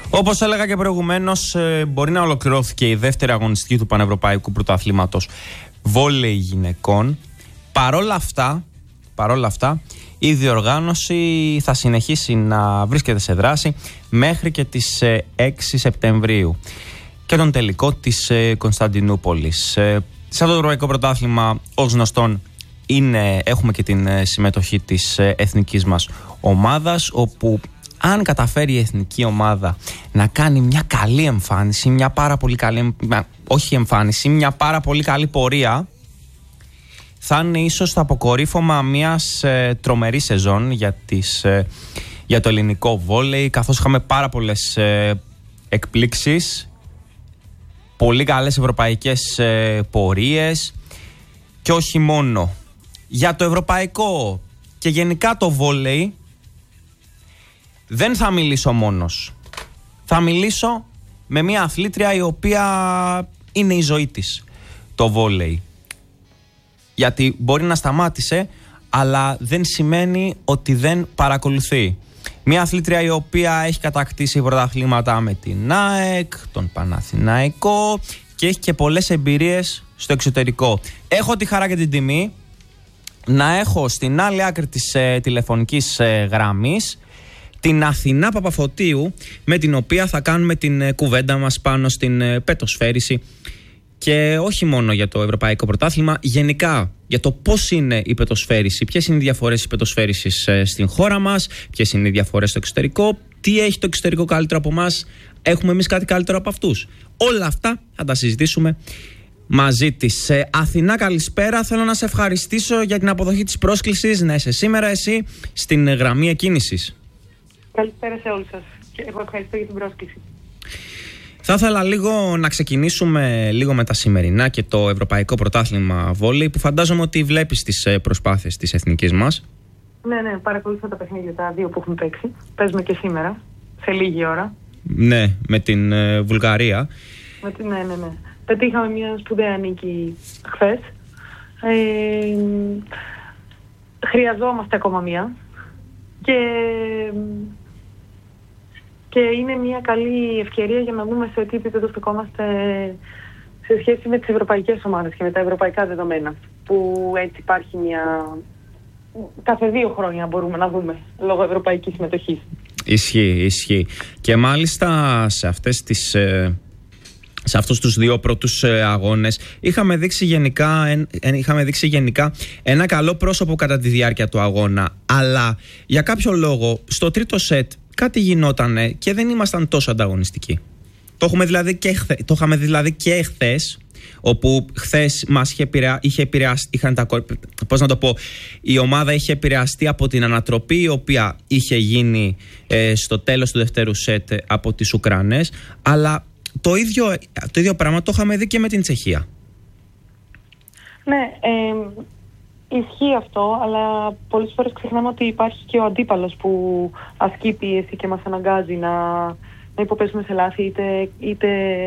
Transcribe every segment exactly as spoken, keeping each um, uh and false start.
Όπως έλεγα και προηγουμένως, μπορεί να ολοκληρώθηκε η δεύτερη αγωνιστική του Πανευρωπαϊκού Πρωταθλήματος Βόλεϊ Γυναικών. Παρόλα αυτά, παρόλα αυτά, η διοργάνωση θα συνεχίσει να βρίσκεται σε δράση μέχρι και τις έξι Σεπτεμβρίου και τον τελικό της Κωνσταντινούπολης. Σε αυτό το Ευρωπαϊκό Πρωτάθλημα, ως γνωστόν, είναι, έχουμε και την συμμετοχή της εθνικής μας ομάδας, όπου αν καταφέρει η εθνική ομάδα να κάνει μια καλή εμφάνιση, μια πάρα πολύ καλή, όχι εμφάνιση, μια πάρα πολύ καλή πορεία, θα είναι ίσως το αποκορύφωμα μιας ε, τρομερής σεζόν για, τις, ε, για το ελληνικό βόλεϊ, καθώς είχαμε πάρα πολλές ε, εκπλήξεις, πολύ καλές ευρωπαϊκές ε, πορείες και όχι μόνο. Για το ευρωπαϊκό και γενικά το βόλεϊ δεν θα μιλήσω μόνος. Θα μιλήσω με μια αθλήτρια η οποία είναι η ζωή της, το βόλεϊ. Γιατί μπορεί να σταμάτησε, αλλά δεν σημαίνει ότι δεν παρακολουθεί. Μια αθλήτρια η οποία έχει κατακτήσει πρωταθλήματα με την ΑΕΚ, τον Παναθηναϊκό και έχει και πολλές εμπειρίες στο εξωτερικό. Έχω τη χαρά και την τιμή να έχω στην άλλη άκρη της ε, τηλεφωνικής ε, γραμμής την Αθηνά Παπαφωτίου, με την οποία θα κάνουμε την ε, κουβέντα μας πάνω στην ε, πετοσφαίριση. Και όχι μόνο για το Ευρωπαϊκό Πρωτάθλημα, γενικά για το πώς είναι η πετοσφαίριση, ποιες είναι οι διαφορές της πετοσφαίρισης ε, στην χώρα μας, ποιες είναι οι διαφορές στο εξωτερικό, τι έχει το εξωτερικό καλύτερο από εμάς, έχουμε εμείς κάτι καλύτερο από αυτούς. Όλα αυτά θα τα συζητήσουμε μαζί της. Ε, Αθηνά, καλησπέρα. Θέλω να σε ευχαριστήσω για την αποδοχή της πρόσκλησης να είσαι σήμερα εσύ στην γραμμή εκκίνησης. Καλησπέρα σε όλους σας και εγώ ευχαριστώ για την πρόσκληση. Θα ήθελα λίγο να ξεκινήσουμε λίγο με τα σημερινά και το Ευρωπαϊκό Πρωτάθλημα Βόλεϊ, που φαντάζομαι ότι βλέπεις τις προσπάθειες της εθνικής μας. Ναι, ναι, παρακολουθώ τα παιχνίδια τα δύο που έχουν παίξει. Παίζουμε και σήμερα, σε λίγη ώρα. Ναι, με την ε, Βουλγαρία. Με την, ναι, ναι, ναι. Πετύχαμε μια σπουδαία νίκη χθες. Ε, χρειαζόμαστε ακόμα μία. Και... Και είναι μια καλή ευκαιρία για να δούμε σε τι επίπεδο στεκόμαστε σε σχέση με τις ευρωπαϊκές ομάδες και με τα ευρωπαϊκά δεδομένα. Που έτσι υπάρχει μια... Κάθε δύο χρόνια μπορούμε να δούμε λόγω ευρωπαϊκής συμμετοχής. Ισχύει, ισχύει. Και μάλιστα σε αυτές τις... Σε αυτούς τους δύο πρώτους αγώνες είχαμε δείξει, γενικά, είχαμε δείξει γενικά ένα καλό πρόσωπο κατά τη διάρκεια του αγώνα. Αλλά για κάποιο λόγο στο τρίτο σετ κάτι γινότανε και δεν ήμασταν τόσο ανταγωνιστικοί. Το, έχουμε δηλαδή και χθε, το είχαμε δηλαδή και εχθές, όπου χθες μας είχε, επηρεα, είχε επηρεαστεί, είχαν τα, πώς να το πω, η ομάδα είχε επηρεαστεί από την ανατροπή η οποία είχε γίνει ε, στο τέλος του δεύτερου σετ από τις Ουκρανές, αλλά το ίδιο, το ίδιο πράγμα το είχαμε δει και με την Τσεχία. Ναι, ε, ισχύει αυτό, αλλά πολλές φορές ξεχνάμε ότι υπάρχει και ο αντίπαλος που ασκεί πίεση και μας αναγκάζει να, να υποπέσουμε σε λάθη, είτε, είτε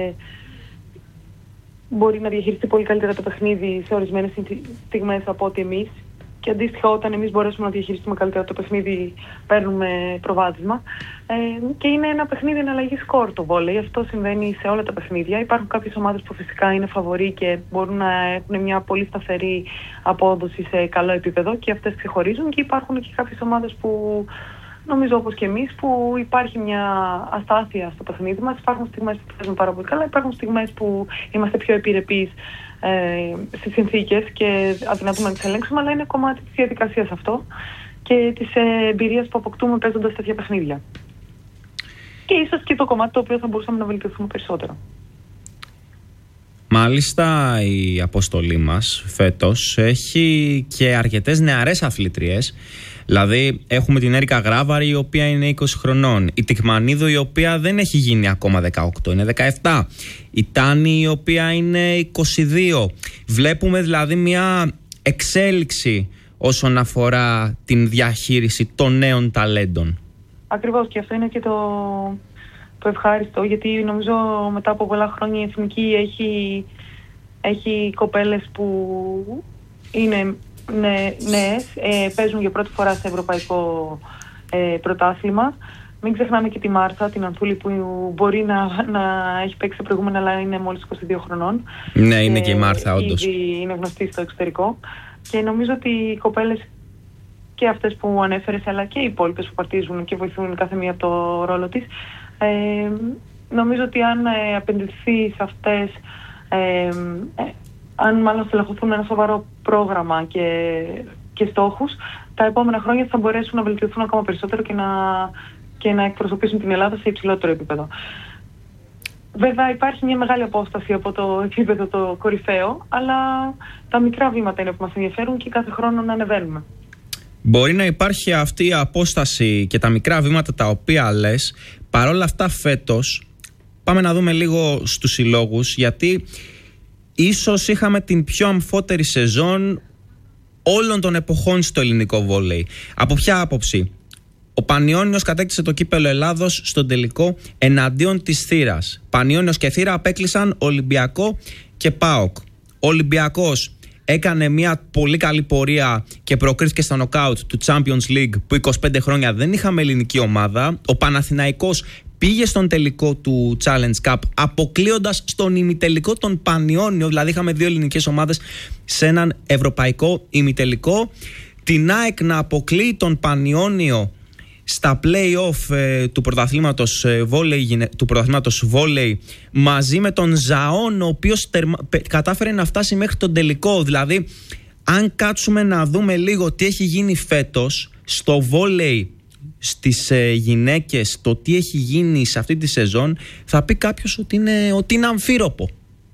μπορεί να διαχειριστεί πολύ καλύτερα το παιχνίδι σε ορισμένες στιγμές από ότι εμείς. Και αντίστοιχα, όταν εμείς μπορέσουμε να διαχειριστούμε καλύτερα το παιχνίδι, παίρνουμε προβάδισμα. Ε, και είναι ένα παιχνίδι εναλλαγή σκορ το βόλεϊ. Αυτό συμβαίνει σε όλα τα παιχνίδια. Υπάρχουν κάποιες ομάδες που φυσικά είναι φαβορί και μπορούν να έχουν μια πολύ σταθερή απόδοση σε καλό επίπεδο και αυτές ξεχωρίζουν. Και υπάρχουν και κάποιες ομάδες που, νομίζω όπως και εμείς, που υπάρχει μια αστάθεια στο παιχνίδι μας. Υπάρχουν στιγμές που παίζουν πάρα πολύ καλά, υπάρχουν στιγμές που είμαστε πιο επιρρεπείς Ε, στις συνθήκες και αδυνατούμε να τις ελέγξουμε, αλλά είναι κομμάτι της διαδικασίας αυτό και της ε, εμπειρίας που αποκτούμε παίζοντας τέτοια παιχνίδια. Και ίσως και το κομμάτι το οποίο θα μπορούσαμε να βελτιωθούμε περισσότερο. Μάλιστα η αποστολή μας φέτος έχει και αρκετές νεαρές αθλήτριες. Δηλαδή έχουμε την Έρικα Γράβαρη, η οποία είναι είκοσι χρονών, η Τικμανίδου, η οποία δεν έχει γίνει ακόμα δεκαοκτώ, είναι δεκαεπτά, η Τάνη, η οποία είναι είκοσι δύο. Βλέπουμε δηλαδή μια εξέλιξη όσον αφορά την διαχείριση των νέων ταλέντων. Ακριβώς, και αυτό είναι και το, το ευχάριστο, γιατί νομίζω μετά από πολλά χρόνια η Εθνική έχει, έχει κοπέλες που είναι ναι, νέες, ε, παίζουν για πρώτη φορά σε ευρωπαϊκό ε, πρωτάθλημα Μην ξεχνάμε και τη Μάρθα, την Ανθούλη, που μπορεί να, να έχει παίξει σε προηγούμενα, αλλά είναι μόλις είκοσι δύο χρονών. Ναι, είναι και η Μάρθα, όντως. Ήδη είναι γνωστή στο εξωτερικό. Και νομίζω ότι οι κοπέλες, και αυτές που ανέφερες, αλλά και οι υπόλοιπες που παρτίζουν και βοηθούν κάθε μία από το ρόλο της, ε, νομίζω ότι αν ε, επενδυθεί σε αυτές, ε, ε, αν μάλλον στελεχωθούν ένα σοβαρό πρόγραμμα και, και στόχους, τα επόμενα χρόνια θα μπορέσουν να βελτιωθούν ακόμα περισσότερο και να, και να εκπροσωπήσουν την Ελλάδα σε υψηλότερο επίπεδο. Βέβαια υπάρχει μια μεγάλη απόσταση από το επίπεδο το κορυφαίο, αλλά τα μικρά βήματα είναι που μας ενδιαφέρουν και κάθε χρόνο να ανεβαίνουμε. Μπορεί να υπάρχει αυτή η απόσταση και τα μικρά βήματα τα οποία λες. Παρόλα αυτά φέτος πάμε να δούμε λίγο στους συλλόγους, γιατί ίσως είχαμε την πιο αμφότερη σεζόν όλων των εποχών στο ελληνικό βόλεϊ. Από ποια άποψη? Ο Πανιώνιος κατέκτησε το κύπελλο Ελλάδος στον τελικό εναντίον της Θήρας. Πανιώνιος και Θήρα απέκλεισαν Ολυμπιακό και ΠΑΟΚ. Ο Ολυμπιακός έκανε μια πολύ καλή πορεία και προκρίθηκε στα νοκάουτ του Champions League, που είκοσι πέντε χρόνια δεν είχαμε ελληνική ομάδα. Ο Παναθηναϊκός πήγε στον τελικό του Challenge Cup, αποκλείοντας στον ημιτελικό τον Πανιώνιο. Δηλαδή είχαμε δύο ελληνικές ομάδες σε έναν ευρωπαϊκό ημιτελικό. Την ΑΕΚ να αποκλείει τον Πανιώνιο στα play-off ε, του πρωταθλήματος ε, βόλεϊ, του πρωταθλήματος βόλεϊ, μαζί με τον Ζαόν, ο οποίος τερμα, πε, κατάφερε να φτάσει μέχρι τον τελικό. Δηλαδή, αν κάτσουμε να δούμε λίγο τι έχει γίνει φέτος στο βόλεϊ, στις ε, γυναίκες, το τι έχει γίνει σε αυτή τη σεζόν, θα πει κάποιος ότι είναι, ότι είναι αμφίροπο.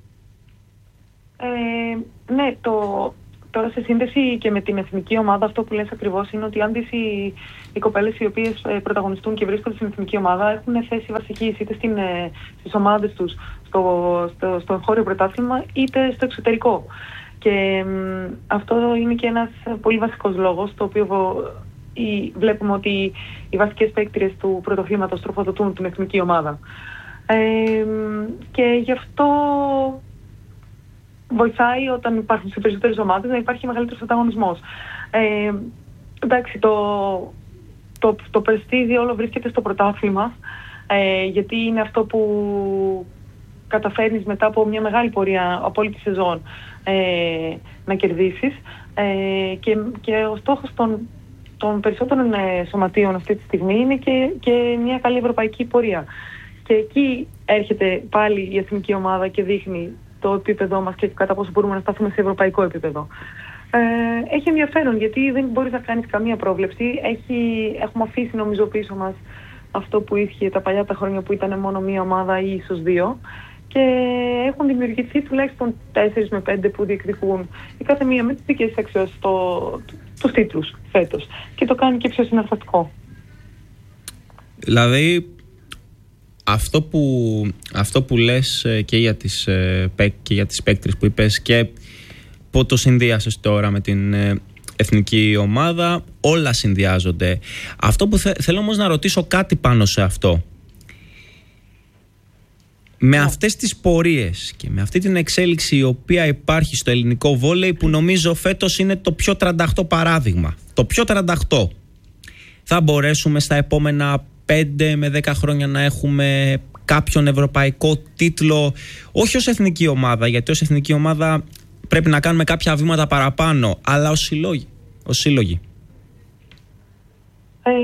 Ε, ναι, το... Τώρα σε σύνδεση και με την εθνική ομάδα, αυτό που λες ακριβώς είναι ότι αν δεις οι, οι κοπέλες οι οποίες ε, πρωταγωνιστούν και βρίσκονται στην εθνική ομάδα έχουν θέση βασική είτε στην, ε, στις ομάδες τους στο, στο, στο εγχώριο πρωτάθλημα είτε στο εξωτερικό. Και ε, αυτό είναι και ένας πολύ βασικός λόγος, το οποίο η, βλέπουμε ότι οι βασικές παίκτριες του πρωταθλήματος τροφοδοτούν την εθνική ομάδα. Ε, και γι' αυτό βοηθάει όταν υπάρχουν σε περισσότερες ομάδες να υπάρχει μεγαλύτερος ανταγωνισμός. Ε, εντάξει, το, το, το πρεστίζι όλο βρίσκεται στο πρωτάθλημα, ε, γιατί είναι αυτό που καταφέρνεις μετά από μια μεγάλη πορεία από όλη τη σεζόν ε, να κερδίσεις. Ε, και, και ο στόχος των, των περισσότερων ε, σωματείων αυτή τη στιγμή είναι και, και μια καλή ευρωπαϊκή πορεία. Και εκεί έρχεται πάλι η εθνική ομάδα και δείχνει το επίπεδό μας και κατά πόσο μπορούμε να σταθούμε σε ευρωπαϊκό επίπεδο. Ε, έχει ενδιαφέρον γιατί δεν μπορείς να κάνεις καμία πρόβλεψη. Έχει, έχουμε αφήσει νομίζω πίσω μας αυτό που ίσχυε τα παλιά τα χρόνια που ήταν μόνο μία ομάδα ή ίσως δύο, και έχουν δημιουργηθεί τουλάχιστον τέσσερις με πέντε που διεκδικούν η κάθε μία με τις δικές αξιώσεις το, τους τίτλους φέτος, και το κάνει και πιο συναρπαστικό. Δηλαδή Αυτό που, αυτό που λες και για τις, και για τις παίκτρες που είπες και που το συνδύασες τώρα με την εθνική ομάδα, όλα συνδυάζονται. Αυτό που θε, θέλω όμως να ρωτήσω κάτι πάνω σε αυτό. Με αυτές τις πορείες και με αυτή την εξέλιξη η οποία υπάρχει στο ελληνικό βόλεϊ, που νομίζω φέτος είναι το πιο τρανταχτό παράδειγμα, το πιο τρανταχτό, θα μπορέσουμε στα επόμενα πέντε με δέκα χρόνια να έχουμε κάποιον ευρωπαϊκό τίτλο, όχι ως εθνική ομάδα, γιατί ως εθνική ομάδα πρέπει να κάνουμε κάποια βήματα παραπάνω, αλλά ως σύλλογοι. Ως σύλλογοι. Ε,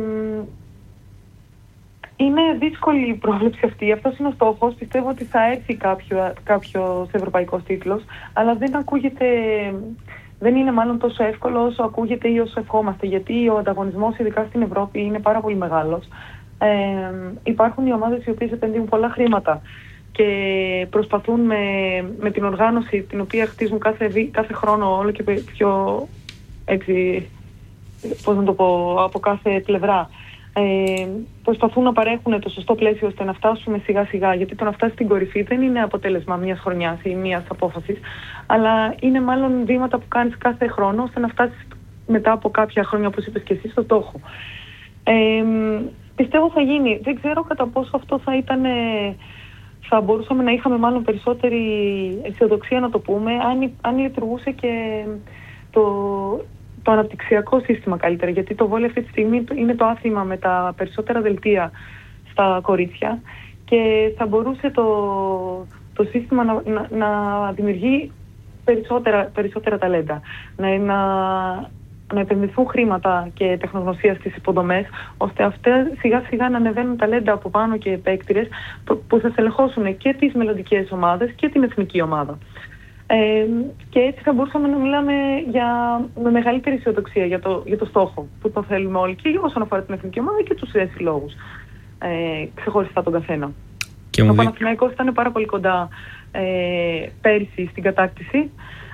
είναι δύσκολη η πρόβλεψη αυτή. Αυτός είναι ο στόχος. Πιστεύω ότι θα έρθει κάποιο, κάποιος ευρωπαϊκός τίτλος, αλλά δεν ακούγεται... Δεν είναι μάλλον τόσο εύκολο όσο ακούγεται ή όσο ευχόμαστε, γιατί ο ανταγωνισμός, ειδικά στην Ευρώπη, είναι πάρα πολύ μεγάλος. Ε, υπάρχουν οι ομάδες οι οποίες επενδύουν πολλά χρήματα και προσπαθούν με, με την οργάνωση την οποία χτίζουν κάθε, κάθε χρόνο όλο και πιο έτσι, πώς να το πω, από κάθε πλευρά. Ε, προσπαθούν να παρέχουν το σωστό πλαίσιο ώστε να φτάσουμε σιγά σιγά, γιατί το να φτάσει στην κορυφή δεν είναι αποτέλεσμα μιας χρονιάς ή μιας απόφασης, αλλά είναι μάλλον βήματα που κάνεις κάθε χρόνο ώστε να φτάσεις μετά από κάποια χρόνια, όπως είπες και εσύ, στο στόχο. Ε, πιστεύω θα γίνει. Δεν ξέρω κατά πόσο αυτό θα ήταν, θα μπορούσαμε να είχαμε μάλλον περισσότερη αισιοδοξία, να το πούμε, αν, αν λειτουργούσε και το, το αναπτυξιακό σύστημα καλύτερα. Γιατί το βόλεϊ αυτή τη στιγμή είναι το άθλημα με τα περισσότερα δελτία στα κορίτσια και θα μπορούσε το, το σύστημα να, να, να δημιουργεί περισσότερα, περισσότερα ταλέντα. Να, να, να επενδυθούν χρήματα και τεχνογνωσία στις υποδομές, ώστε αυτά σιγά σιγά να ανεβαίνουν ταλέντα από πάνω και επέκτηρες που θα στελεχώσουν και τις μελλοντικές ομάδες και την εθνική ομάδα. Ε, και έτσι θα μπορούσαμε να μιλάμε για, με μεγαλύτερη αισιοδοξία για το, για το στόχο που το θέλουμε όλοι και όσον αφορά την εθνική ομάδα και τους συλλόγους, ε, ξεχωριστά τον καθένα. Και ο Παναθηναϊκός ήταν πάρα πολύ κοντά ε, πέρυσι στην κατάκτηση.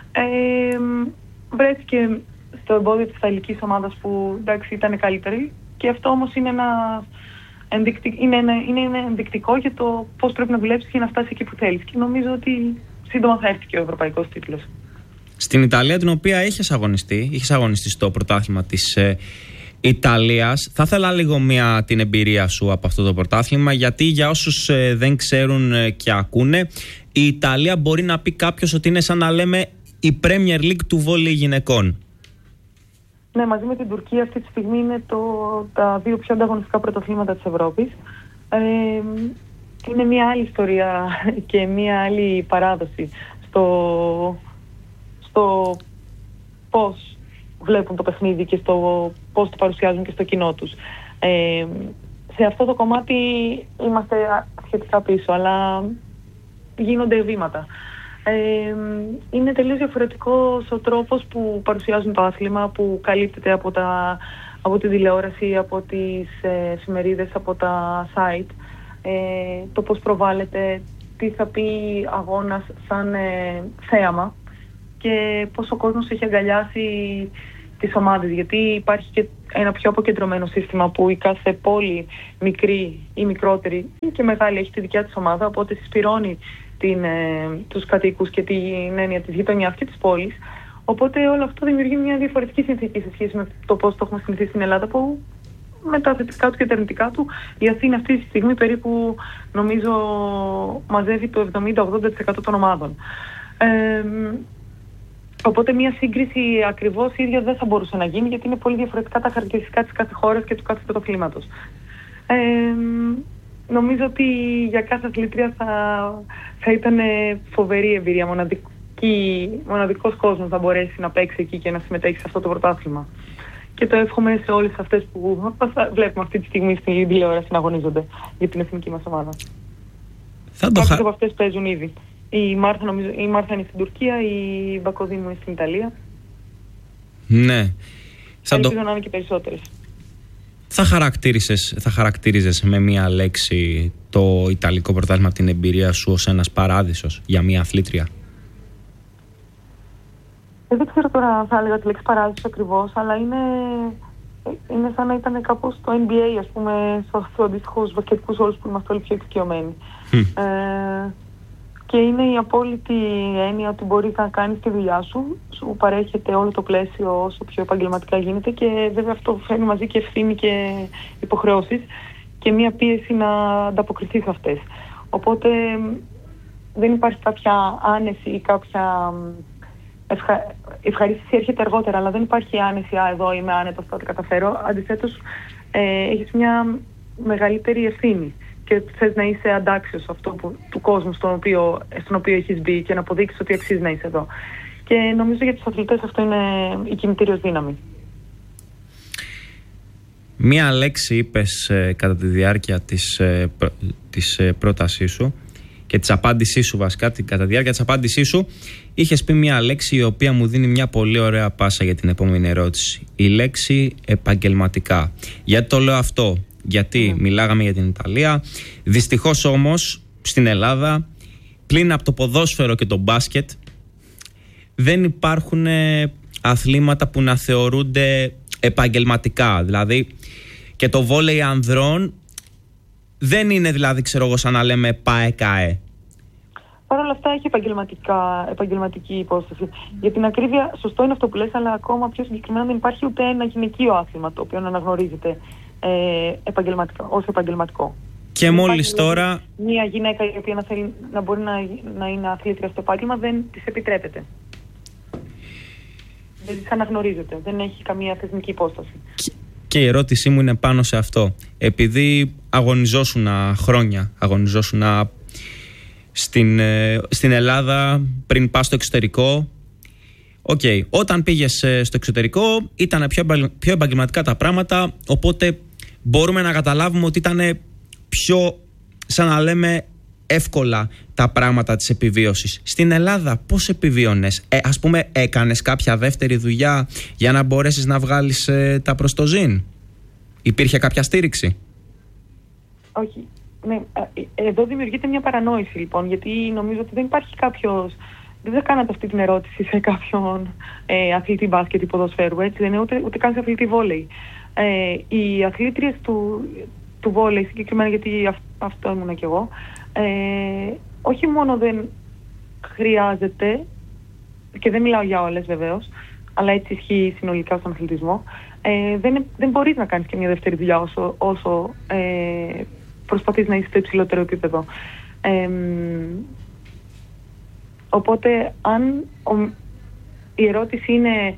Ε, βρέθηκε στο εμπόδιο της ιταλικής ομάδας που εντάξει ήταν καλύτερη και αυτό όμως είναι ένα, ενδεικτικ, είναι ένα, είναι ένα ενδεικτικό για το πώς πρέπει να δουλέψεις για να φτάσει εκεί που θέλεις και νομίζω ότι σύντομα θα έρθει και ο ευρωπαϊκός τίτλος. Στην Ιταλία, την οποία έχεις αγωνιστεί, είχες αγωνιστεί στο πρωτάθλημα της ε, Ιταλίας, θα ήθελα λίγο μια, την εμπειρία σου από αυτό το πρωτάθλημα, γιατί για όσους ε, δεν ξέρουν ε, και ακούνε, η Ιταλία μπορεί να πει κάποιος ότι είναι σαν να λέμε η Premier League του βόλεϊ γυναικών. Ναι, μαζί με την Τουρκία αυτή τη στιγμή είναι το, τα δύο πιο ανταγωνιστικά πρωταθλήματα της Ευρώπης. Ε, είναι μια άλλη ιστορία και μια άλλη παράδοση στο, στο πώς βλέπουν το παιχνίδι και στο πώς το παρουσιάζουν και στο κοινό τους. Ε, σε αυτό το κομμάτι είμαστε σχετικά πίσω, αλλά γίνονται βήματα. Ε, είναι τελείως διαφορετικός ο τρόπος που παρουσιάζουν το άθλημα, που καλύπτεται από, τα, από τη τηλεόραση, από τις ε, εφημερίδες, από τα site. Ε, το πώς προβάλλεται, τι θα πει αγώνας σαν ε, θέαμα και πώς ο κόσμος έχει αγκαλιάσει τις ομάδες, γιατί υπάρχει και ένα πιο αποκεντρωμένο σύστημα που η κάθε πόλη, μικρή ή μικρότερη ή και μεγάλη, έχει τη δικιά της ομάδα, οπότε συσπυρώνει την, ε, τους κατοίκους και την έννοια της γειτονιάς και της πόλης. Οπότε όλο αυτό δημιουργεί μια διαφορετική συνθήκη σε σχέση με το πώς το έχουμε συνηθίσει στην Ελλάδα, που με τα θετικά του και τα αρνητικά του, η Αθήνα αυτή τη στιγμή περίπου νομίζω μαζεύει το εβδομήντα με ογδόντα τοις εκατό των ομάδων. Ε, οπότε μια σύγκριση ακριβώς ίδια δεν θα μπορούσε να γίνει, γιατί είναι πολύ διαφορετικά τα χαρακτηριστικά της κάθε χώρας και του κάθε πρωταθλήματος. Ε, νομίζω ότι για κάθε αθλήτρια θα, θα ήταν φοβερή εμπειρία, μοναδική, μοναδικός κόσμος θα μπορέσει να παίξει εκεί και να συμμετέχει σε αυτό το πρωτάθλημα. Και το εύχομαι σε όλες αυτές που βλέπουμε αυτή τη στιγμή στην τηλεόραση να αγωνίζονται για την εθνική μας ομάδα. Κάποιες χα... από αυτές παίζουν ήδη. Η Μάρθα, νομίζω, η Μάρθα είναι στην Τουρκία, η Μπακοδήμου είναι στην Ιταλία. Ναι. Ελπίζω το... να είναι και περισσότερες. Θα χαρακτήριζες, θα χαρακτήριζες με μία λέξη το Ιταλικό πρωτάθλημα από την εμπειρία σου ως ένας παράδεισος για μία αθλήτρια? Δεν ξέρω τώρα αν θα έλεγα τη λέξη παράδεισο ακριβώς, αλλά είναι, είναι σαν να ήταν κάπως το N B A, ας πούμε, στους αντίστοιχους βασκετικούς όρους που είμαστε όλοι πιο εξοικειωμένοι. Mm. Ε, και είναι η απόλυτη έννοια ότι μπορείς να κάνεις τη δουλειά σου, σου παρέχεται όλο το πλαίσιο όσο πιο επαγγελματικά γίνεται και βέβαια αυτό φέρνει μαζί και ευθύνη και υποχρεώσεις και μια πίεση να ανταποκριθείς σε αυτές. Οπότε δεν υπάρχει κάποια άνεση ή κάποια... Ευχα... ευχαρίστηση έρχεται αργότερα, αλλά δεν υπάρχει άνεση, α, εδώ είμαι άνετος, θα το καταφέρω. Αντιθέτως, ε, έχεις μια μεγαλύτερη ευθύνη και θες να είσαι αντάξιος αυτό που, του κόσμου στον οποίο, στον οποίο έχεις μπει και να αποδείξεις ότι αξίζει να είσαι εδώ. Και νομίζω για τους αθλητές αυτό είναι η κινητήριος δύναμη. Μία λέξη είπες ε, κατά τη διάρκεια της, ε, πρω, της ε, πρότασής σου και της απάντησής σου, βασικά, κατά τη διάρκεια της απάντησής σου, είχες πει μια λέξη η οποία μου δίνει μια πολύ ωραία πάσα για την επόμενη ερώτηση. Η λέξη επαγγελματικά. Γιατί το λέω αυτό? Γιατί mm. μιλάγαμε για την Ιταλία. Δυστυχώς όμως στην Ελλάδα, πλην από το ποδόσφαιρο και το μπάσκετ, δεν υπάρχουν ε, αθλήματα που να θεωρούνται επαγγελματικά. Δηλαδή και το βόλεϊ ανδρών δεν είναι, δηλαδή, ξέρω εγώ, σαν να λέμε ΠΑΕ-ΚΑΕ. Παρ' όλα αυτά έχει επαγγελματική υπόσταση. Για την ακρίβεια, σωστό είναι αυτό που λες, αλλά ακόμα πιο συγκεκριμένα δεν υπάρχει ούτε ένα γυναικείο άθλημα το οποίο να αναγνωρίζεται ε, επαγγελματικό, ως επαγγελματικό. Και δεν μόλις τώρα... Μία γυναίκα η οποία να, θέλει, να μπορεί να, να είναι αθλήτρια στο επάγγελμα δεν της επιτρέπεται. δεν τις αναγνωρίζεται, δεν έχει καμία θεσμική υπόσταση. Και η ερώτησή μου είναι πάνω σε αυτό. Επειδή αγωνιζόσουν χρόνια, αγωνιζόσουν στην, στην Ελλάδα πριν πας στο εξωτερικό. Οκ, okay. Όταν πήγες στο εξωτερικό ήταν πιο, πιο επαγγελματικά τα πράγματα, οπότε μπορούμε να καταλάβουμε ότι ήταν πιο, σαν να λέμε, εύκολα τα πράγματα της επιβίωσης. Στην Ελλάδα πώς επιβίωνες? Ε, ας πούμε, έκανες κάποια δεύτερη δουλειά για να μπορέσεις να βγάλεις ε, τα προστοζήν? Υπήρχε κάποια στήριξη? Όχι. Ναι, εδώ δημιουργείται μια παρανόηση λοιπόν, γιατί νομίζω ότι δεν υπάρχει κάποιος. Δεν θα κάνατε αυτή την ερώτηση σε κάποιον ε, αθλητή μπάσκετ ή ποδοσφαίρου, έτσι δεν είναι, ούτε, ούτε καν σε αθλητή βόλεϊ. Ε, οι αθλήτριες του, του βόλεϊ, συγκεκριμένα γιατί αυ, αυτό ήμουν κι εγώ, ε, όχι μόνο δεν χρειάζεται, και δεν μιλάω για όλες βεβαίως, αλλά έτσι ισχύει συνολικά στον αθλητισμό, ε, δεν, δεν μπορείς να κάνεις και μια δεύτερη δουλειά όσο, όσο ε, προσπαθείς να είσαι στο υψηλότερο επίπεδο. Ε, οπότε, αν ο, η ερώτηση είναι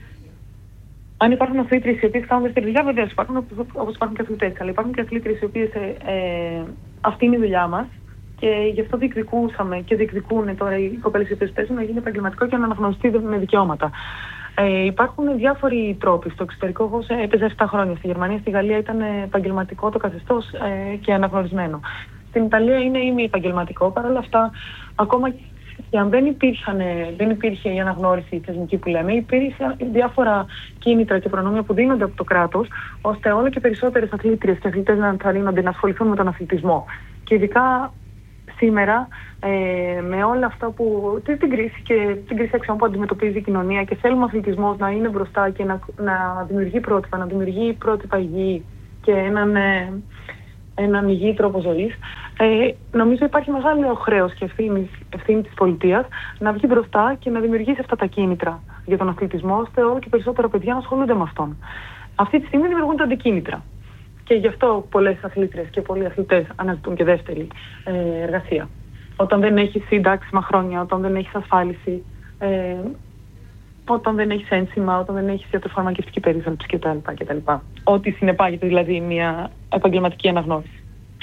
αν υπάρχουν αθλήτριες οι οποίες κάνουν δεύτερη δουλειά, βεβαίως υπάρχουν, όπως υπάρχουν και αθλητές, αλλά υπάρχουν και αθλήτριες οι οποίες ε, ε, αυτή είναι η δουλειά μας και γι' αυτό διεκδικούσαμε και διεκδικούν τώρα οι κοπέλες οι οποίες παίζουν να γίνει επαγγελματικό και να αναγνωριστεί με δικαιώματα. Ε, υπάρχουν διάφοροι τρόποι. Στο εξωτερικό, εγώ έπαιζα επτά χρόνια. Στη Γερμανία, στη Γαλλία ήταν επαγγελματικό το καθεστώς ε, και αναγνωρισμένο. Στην Ιταλία είναι ημι-επαγγελματικό. Παρ' όλα αυτά, ακόμα και αν δεν, υπήρχαν, δεν υπήρχε η αναγνώριση θεσμική που λέμε, υπήρχαν διάφορα κίνητρα και προνόμια που δίνονται από το κράτος, ώστε όλο και περισσότερες αθλήτριες και αθλητές να ενθαρρύνονται να ασχοληθούν με τον αθλητισμό. Και ειδικά σήμερα, ε, με όλα αυτά που. την κρίση και την κρίση αξιών που αντιμετωπίζει η κοινωνία και θέλουμε ο αθλητισμός να είναι μπροστά και να, να δημιουργεί πρότυπα, να δημιουργεί πρότυπα υγιή και έναν, ε, έναν υγιή τρόπο ζωής. Ε, νομίζω υπάρχει μεγάλο χρέος και ευθύνη, ευθύνη της πολιτείας να βγει μπροστά και να δημιουργήσει αυτά τα κίνητρα για τον αθλητισμό, ώστε όλο και περισσότερα παιδιά να ασχολούνται με αυτόν. Αυτή τη στιγμή δημιουργούνται αντικίνητρα. Και γι' αυτό πολλές αθλήτριες και πολλοί αθλητές αναζητούν και δεύτερη ε, εργασία. Όταν δεν έχεις συντάξιμα χρόνια, όταν δεν έχεις ασφάλιση, ε, όταν δεν έχεις ένσημα, όταν δεν έχεις ιατροφαρμακευτική περίθαλψη κτλ. κτλ. Ό,τι συνεπάγεται δηλαδή μια επαγγελματική αναγνώριση.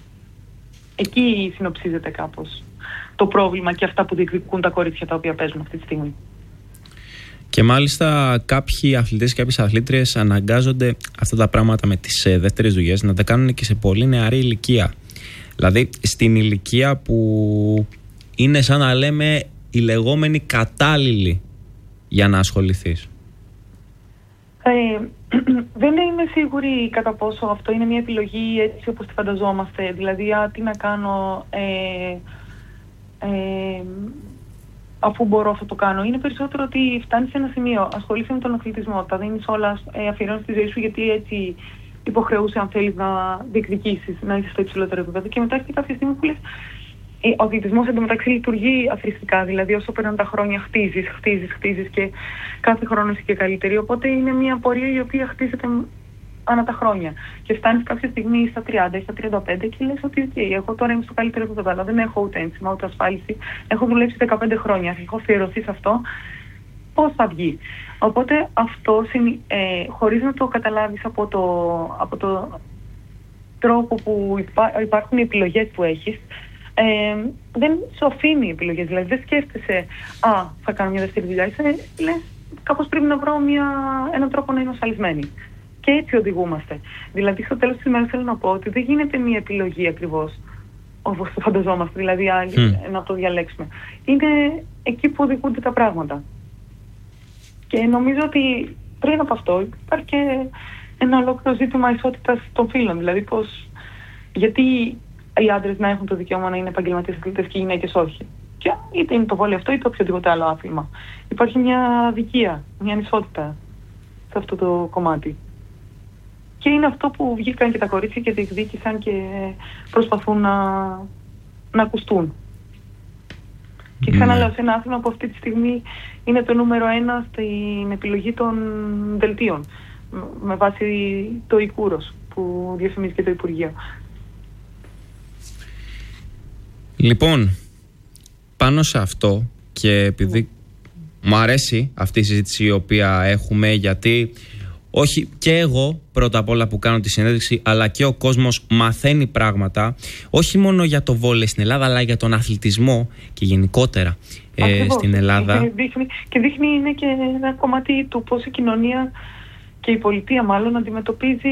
Εκεί συνοψίζεται κάπως το πρόβλημα και αυτά που διεκδικούν τα κορίτσια τα οποία παίζουν αυτή τη στιγμή. Και μάλιστα κάποιοι αθλητές και κάποιες αθλήτριες αναγκάζονται αυτά τα πράγματα με τις ε, δεύτερες δουλειές να τα κάνουν και σε πολύ νεαρή ηλικία. Δηλαδή στην ηλικία που είναι σαν να λέμε η λεγόμενη κατάλληλη για να ασχοληθείς. Ε, δεν είμαι σίγουρη κατά πόσο αυτό είναι μια επιλογή έτσι όπως τη φανταζόμαστε. Δηλαδή, α, τι να κάνω ε, ε, αφού μπορώ αυτό το κάνω. Είναι περισσότερο ότι φτάνεις σε ένα σημείο, ασχολείσαι με τον αθλητισμό, τα δίνεις όλα, ε, αφιερώνεις τη ζωή σου γιατί έτσι υποχρεούσε αν θέλεις να διεκδικήσεις, να είσαι στο υψηλότερο επίπεδο. Και μετά έχει κάποια στιγμή που λες, ο αθλητισμός εντωμεταξύ λειτουργεί αθρηστικά, δηλαδή όσο περνάνε τα χρόνια χτίζεις, χτίζεις, χτίζεις και κάθε χρόνο είσαι και καλύτερη. Οπότε είναι μια πορεία η οποία χτίζεται ανά τα χρόνια. Και φτάνεις κάποια στιγμή στα τριάντα ή στα τριάντα πέντε και λες ότι okay, εγώ τώρα είμαι στο καλύτερο επίπεδο, αλλά δεν έχω ούτε ένσημα ούτε ασφάλιση. Έχω δουλέψει δεκαπέντε χρόνια, έχω αφιερωθεί σε αυτό. Πώς θα βγει. Οπότε αυτό, ε, χωρίς να το καταλάβεις από το, από το τρόπο που υπά, υπάρχουν οι επιλογές που έχεις, Ε, δεν σου αφήνει επιλογές, δηλαδή δεν σκέφτεσαι «Α, θα κάνω μια δεύτερη δουλειά», είσαι, λες, κάπως πρέπει να βρω μια, έναν τρόπο να είμαι ασφαλισμένη. Και έτσι οδηγούμαστε. Δηλαδή στο τέλος της ημέρας θέλω να πω ότι δεν γίνεται μια επιλογή ακριβώς όπως το φανταζόμαστε, δηλαδή άλλοι, mm. να το διαλέξουμε. Είναι εκεί που οδηγούνται τα πράγματα. Και νομίζω ότι πριν από αυτό υπάρχει και ένα ολόκληρο ζήτημα ισότητας των φύλων, δηλαδή πως, γιατί οι άντρες να έχουν το δικαίωμα να είναι επαγγελματίες αθλητές και οι γυναίκες όχι. Και είτε είναι το βόλεϊ αυτό είτε οποιοδήποτε άλλο άθλημα. Υπάρχει μια αδικία, μια ανισότητα σε αυτό το κομμάτι. Και είναι αυτό που βγήκαν και τα κορίτσια και διεκδίκησαν και προσπαθούν να, να ακουστούν. Και ξαναλέω, σε ένα άθλημα που αυτή τη στιγμή είναι το νούμερο ένα στην επιλογή των δελτίων, με βάση το Ικούρος που διαφημίζει και το Υπουργείο. Λοιπόν, πάνω σε αυτό και επειδή Μου αρέσει αυτή η συζήτηση η οποία έχουμε, γιατί όχι και εγώ πρώτα απ' όλα που κάνω τη συνέντευξη, αλλά και ο κόσμος μαθαίνει πράγματα, όχι μόνο για το βόλεϊ στην Ελλάδα, αλλά για τον αθλητισμό και γενικότερα ε, στην Ελλάδα. Και δείχνει, και δείχνει είναι και ένα κομμάτι του πώς η κοινωνία και η πολιτεία μάλλον αντιμετωπίζει.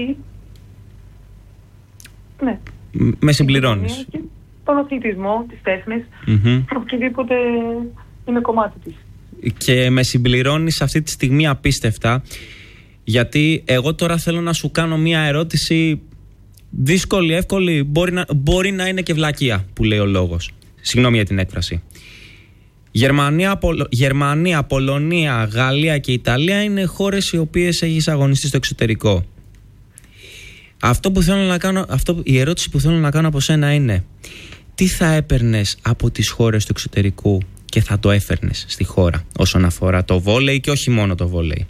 Ναι. Με συμπληρώνεις. Τον αθλητισμό, τις τέχνες, mm-hmm. οτιδήποτε είναι κομμάτι της. Και με συμπληρώνεις αυτή τη στιγμή απίστευτα, γιατί εγώ τώρα θέλω να σου κάνω μία ερώτηση δύσκολη, εύκολη, μπορεί να, μπορεί να είναι και βλακεία που λέει ο λόγος. Συγγνώμη για την έκφραση. Γερμανία, Πολ, Γερμανία, Πολωνία, Γαλλία και Ιταλία είναι χώρες οι οποίες έχεις αγωνιστεί στο εξωτερικό. Αυτό που θέλω να κάνω, αυτό, η ερώτηση που θέλω να κάνω από σένα είναι, τι θα έπαιρνες από τις χώρες του εξωτερικού και θα το έφερνες στη χώρα όσον αφορά το βόλεϊ και όχι μόνο το βόλεϊ?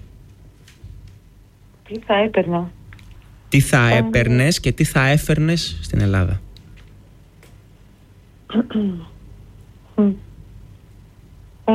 Τι θα έπαιρνα? Τι θα ε, έπαιρνες και τι θα έφερνες στην Ελλάδα? ε,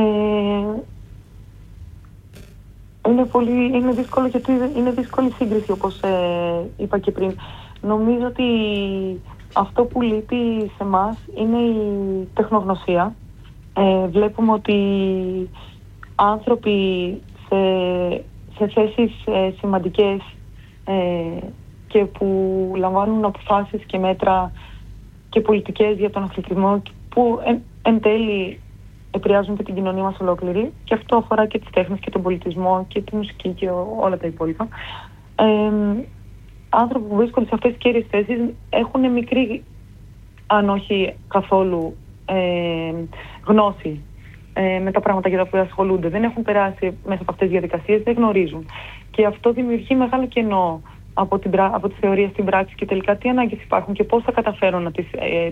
είναι, πολύ, είναι δύσκολο, γιατί είναι δύσκολη σύγκριση, όπως ε, είπα και πριν. Νομίζω ότι αυτό που λείπει σε εμάς είναι η τεχνογνωσία. Ε, βλέπουμε ότι άνθρωποι σε, σε θέσεις ε, σημαντικές ε, και που λαμβάνουν αποφάσεις και μέτρα και πολιτικές για τον αθλητισμό, που εν, εν τέλει επηρεάζουν και την κοινωνία μας ολόκληρη, και αυτό αφορά και τις τέχνες και τον πολιτισμό και τη μουσική και όλα τα υπόλοιπα. Ε, άνθρωποι που βρίσκονται σε αυτές τις κέρυες θέσεις έχουν μικρή, αν όχι καθόλου, ε, γνώση ε, με τα πράγματα για τα οποία ασχολούνται. Δεν έχουν περάσει μέσα από αυτές τις διαδικασίες, δεν γνωρίζουν. Και αυτό δημιουργεί μεγάλο κενό από, την, από τη θεωρία στην πράξη, και τελικά τι ανάγκες υπάρχουν και πώς θα καταφέρουν να τις ε,